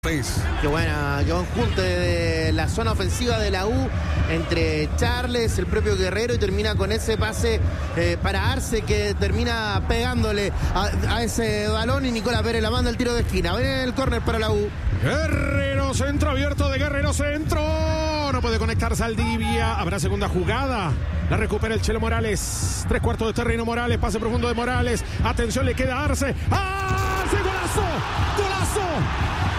Qué buen junte de la zona ofensiva de la U entre Charles, el propio Guerrero, y termina con ese pase para Arce, que termina pegándole a ese balón, y Nicolás Pérez la manda el tiro de esquina. Viene el córner para la U. Guerrero, centro abierto de Guerrero, centro. No puede conectar Saldivia. Habrá segunda jugada. La recupera el Chelo Morales. 3/4 de terreno Morales. Pase profundo de Morales. Atención, le queda a Arce. ¡Arce! ¡Golazo! ¡Golazo!